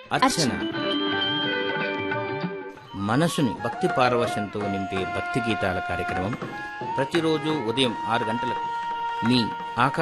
అర్చన మనసుని భక్తి పారవశ్యంతో నింపే భక్తి గీతాల కార్యక్రమం ప్రతిరోజు ఉదయం 6 గంటలకు మీ